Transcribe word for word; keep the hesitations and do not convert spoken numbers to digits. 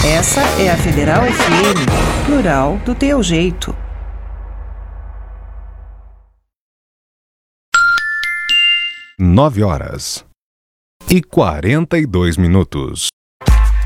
Essa é a Federal F M, plural do teu jeito. Nove horas e quarenta e dois minutos.